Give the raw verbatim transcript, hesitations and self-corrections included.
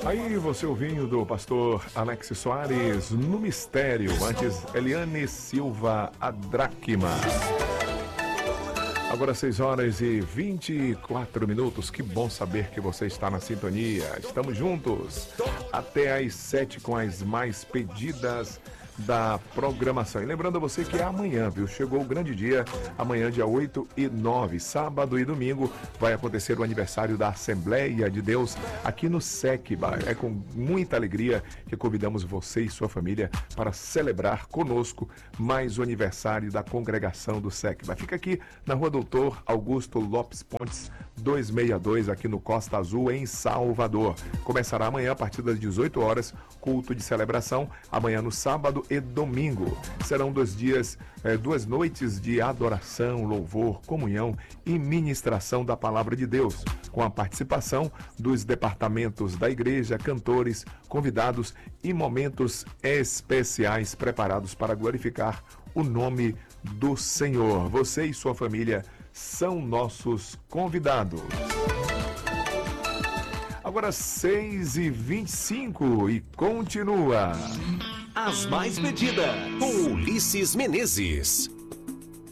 Aí você ouvindo do pastor Alex Soares no Mistério, antes Eliane Silva, a Dracma. Agora seis horas e vinte e quatro minutos, que bom saber que você está na sintonia. Estamos juntos até às sete com as mais pedidas da programação. E lembrando a você que é amanhã, viu? Chegou o grande dia, amanhã dia oito e nove, sábado e domingo, vai acontecer o aniversário da Assembleia de Deus aqui no SECBA. É com muita alegria que convidamos você e sua família para celebrar conosco mais o aniversário da congregação do SECBA. Fica aqui na Rua Doutor Augusto Lopes Pontes, duzentos e sessenta e dois, aqui no Costa Azul, em Salvador. Começará amanhã a partir das dezoito horas, culto de celebração, amanhã no sábado e domingo. Serão dois dias, eh, duas noites de adoração, louvor, comunhão e ministração da palavra de Deus, com a participação dos departamentos da igreja, cantores, convidados e momentos especiais preparados para glorificar o nome do Senhor. Você e sua família são nossos convidados. Agora seis e vinte e cinco e continua. As mais pedidas, com Ulisses Menezes.